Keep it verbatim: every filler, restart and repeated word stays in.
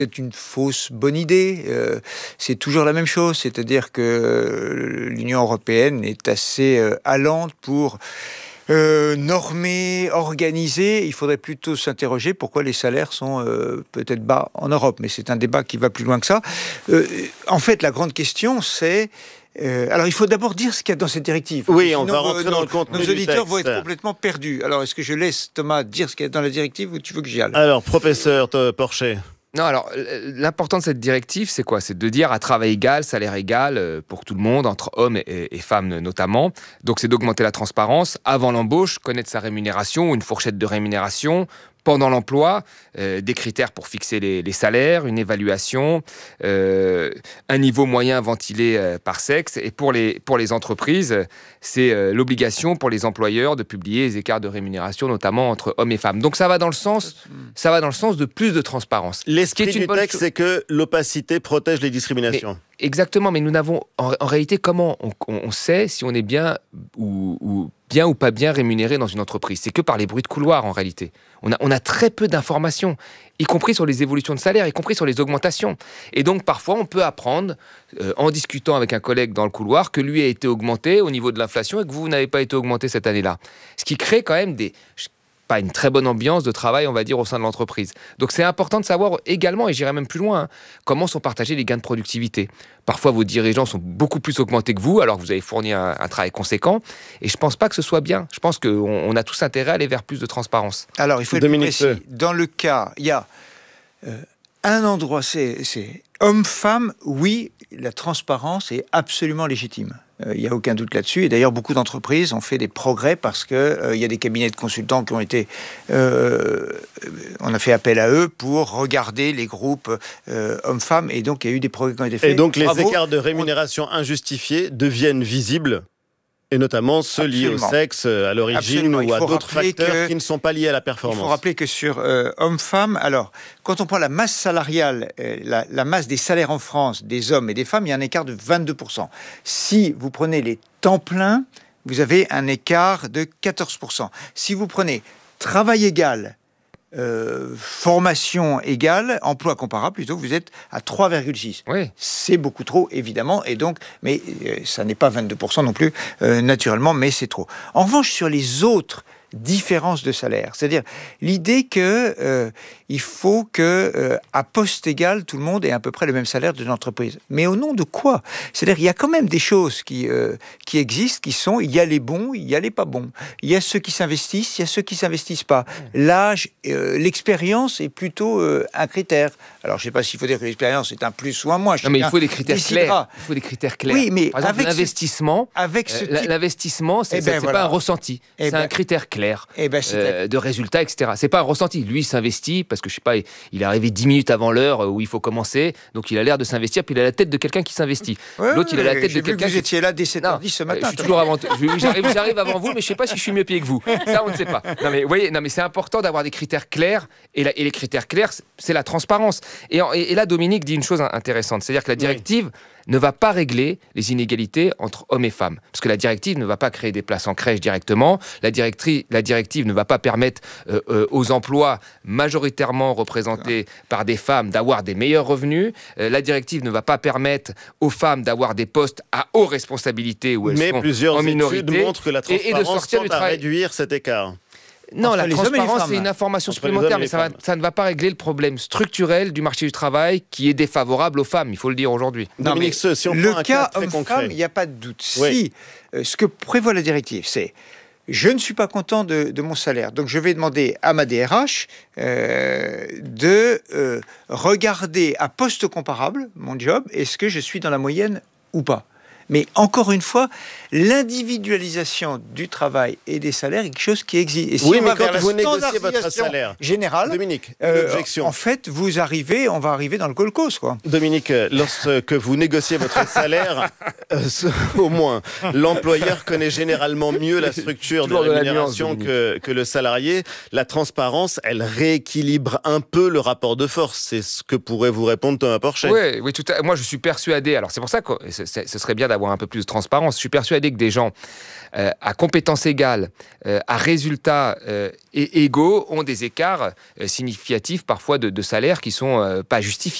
C'est une fausse bonne idée. Euh, c'est toujours la même chose, c'est-à-dire que l'Union européenne est assez euh, allante pour euh, normer, organiser. Il faudrait plutôt s'interroger pourquoi les salaires sont euh, peut-être bas en Europe. Mais c'est un débat qui va plus loin que ça. Euh, en fait, la grande question, c'est... Euh, alors, il faut d'abord dire ce qu'il y a dans cette directive. Oui, Sinon, on va rentrer euh, dans nos, le contenu nos du auditeurs texte. vont être complètement perdus. Alors, est-ce que je laisse Thomas dire ce qu'il y a dans la directive ou tu veux que j'y aille ? Alors, professeur Porcher. Non, alors, l'important de cette directive, c'est quoi ? C'est de dire à travail égal, salaire égal euh, pour tout le monde, entre hommes et, et femmes notamment. Donc, c'est d'augmenter la transparence avant l'embauche, connaître sa rémunération, une fourchette de rémunération. Pendant l'emploi, euh, des critères pour fixer les, les salaires, une évaluation, euh, un niveau moyen ventilé euh, par sexe. Et pour les, pour les entreprises, c'est euh, l'obligation pour les employeurs de publier les écarts de rémunération, notamment entre hommes et femmes. Donc ça va dans le sens, ça va dans le sens de plus de transparence. L'esprit du texte, c'est que l'opacité protège les discriminations. Mais, exactement, mais nous n'avons... En, en réalité, comment on, on, on sait si on est bien ou... ou bien ou pas bien rémunéré dans une entreprise. C'est que par les bruits de couloir, en réalité. On a, on a très peu d'informations, y compris sur les évolutions de salaire, y compris sur les augmentations. Et donc, parfois, on peut apprendre, euh, en discutant avec un collègue dans le couloir, que lui a été augmenté au niveau de l'inflation et que vous, vous n'avez pas été augmenté cette année-là. Ce qui crée quand même des... pas une très bonne ambiance de travail, on va dire, au sein de l'entreprise. Donc c'est important de savoir également, et j'irai même plus loin, hein, comment sont partagés les gains de productivité. Parfois, vos dirigeants sont beaucoup plus augmentés que vous, alors que vous avez fourni un, un travail conséquent, et je ne pense pas que ce soit bien. Je pense qu'on on a tous intérêt à aller vers plus de transparence. Alors, il faut être plus précis. Dans le cas, il y a euh, un endroit, c'est, c'est homme-femme, oui, la transparence est absolument légitime. Il n'y a aucun doute là-dessus. Et d'ailleurs, beaucoup d'entreprises ont fait des progrès parce qu'il euh, y a des cabinets de consultants qui ont été... Euh, on a fait appel à eux pour regarder les groupes euh, hommes-femmes. Et donc, il y a eu des progrès qui ont été faits. Et donc, les Bravo. écarts de rémunération injustifiés deviennent visibles, et notamment ceux Absolument. liés au sexe, à l'origine ou à d'autres facteurs que, qui ne sont pas liés à la performance. Il faut rappeler que sur euh, hommes-femmes, alors, quand on prend la masse salariale, euh, la, la masse des salaires en France, des hommes et des femmes, il y a un écart de vingt-deux pour cent. Si vous prenez les temps pleins, vous avez un écart de quatorze pour cent. Si vous prenez travail égal, Euh, formation égale, emploi comparable, plutôt, vous êtes à trois virgule six. Oui. C'est beaucoup trop, évidemment, et donc, mais euh, ça n'est pas vingt-deux pour cent non plus, euh, naturellement, mais c'est trop. En revanche, sur les autres différences de salaire, c'est-à-dire l'idée que euh, il faut que euh, à poste égal, tout le monde ait à peu près le même salaire de l'entreprise. Mais au nom de quoi ? C'est-à-dire il y a quand même des choses qui euh, qui existent, qui sont, il y a les bons, il y a les pas bons. Il y a ceux qui s'investissent, il y a ceux qui s'investissent pas. L'âge, euh, l'expérience est plutôt euh, un critère. Alors je sais pas s'il faut dire que l'expérience est un plus ou un moins. Non, mais il faut des critères décidera. clairs. Il faut des critères clairs. Oui, mais par exemple, avec l'investissement, ce, avec ce euh, type... l'investissement, c'est, eh ben, c'est voilà. pas un ressenti, eh c'est ben, un critère clair. Eh ben, euh, de résultats, et cetera. C'est pas un ressenti. Lui, il s'investit parce que je sais pas, il est arrivé dix minutes avant l'heure où il faut commencer, donc il a l'air de s'investir. Puis il a la tête de quelqu'un qui s'investit. Ouais, L'autre, il a la tête de quelqu'un. Vous étiez là dès sept heures dix ce matin. Je suis toujours avant. Je, j'arrive, j'arrive avant vous, mais je sais pas si je suis mieux payé que vous. Ça, on ne sait pas. Non, mais vous voyez, non, mais c'est important d'avoir des critères clairs. Et, la, et les critères clairs, c'est la transparence. Et, et, et là, Dominique dit une chose intéressante, c'est-à-dire que la directive oui. ne va pas régler les inégalités entre hommes et femmes. Parce que la directive ne va pas créer des places en crèche directement. La, directrice, la directive ne va pas permettre euh, euh, aux emplois majoritairement représentés ah. par des femmes d'avoir des meilleurs revenus. Euh, la directive ne va pas permettre aux femmes d'avoir des postes à haute responsabilité où elles Mais sont plusieurs en minorité. études montrent que la transparence et, et de sortir tend du à travail. réduire cet écart. Non, entre la transparence, c'est une hein. information entre supplémentaire, mais ça, va, ça ne va pas régler le problème structurel du marché du travail qui est défavorable aux femmes, il faut le dire aujourd'hui. Non, Dominique, mais si on le prend un cas cas très homme-femme, il n'y a pas de doute. Oui. Si euh, ce que prévoit la directive, c'est je ne suis pas content de, de mon salaire, donc je vais demander à ma D R H euh, de euh, regarder à poste comparable mon job, est-ce que je suis dans la moyenne ou pas. Mais encore une fois, l'individualisation du travail et des salaires est quelque chose qui existe. Et si oui, on mais va quand vers vous la négociez votre salaire générale, Dominique, euh, objection. En fait, vous arrivez, on va arriver dans le colcos, quoi. Dominique, lorsque vous négociez votre salaire, euh, au moins, l'employeur connaît généralement mieux la structure de rémunération de que, que le salarié. La transparence, elle rééquilibre un peu le rapport de force. C'est ce que pourrait vous répondre Thomas Porcher. Oui, oui, tout à... moi je suis persuadé. Alors c'est pour ça que ce serait bien d'avoir avoir un peu plus de transparence. Je suis persuadé que des gens euh, à compétences égales, euh, à résultats euh, égaux, ont des écarts euh, significatifs parfois de, de salaire qui sont euh, pas justifiés.